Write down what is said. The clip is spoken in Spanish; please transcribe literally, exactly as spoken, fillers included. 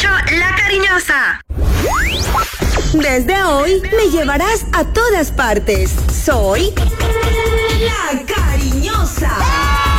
La Cariñosa. Desde hoy me llevarás a todas partes. Soy La Cariñosa.